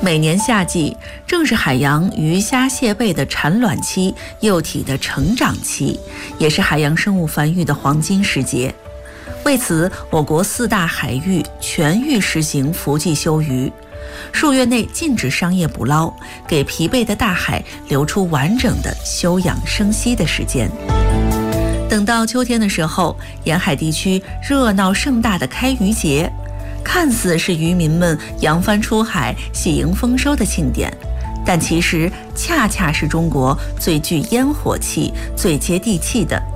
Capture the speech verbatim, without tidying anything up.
每年夏季正是海洋鱼虾蟹贝的产卵期、幼体的成长期，也是海洋生物繁育的黄金时节。为此，我国四大海域全域实行伏季休渔，数月内禁止商业捕捞，给疲惫的大海留出完整的休养生息的时间。等到秋天的时候，沿海地区热闹盛大的开渔节，看似是渔民们扬帆出海、喜迎丰收的庆典，但其实恰恰是中国最具烟火气、最接地气的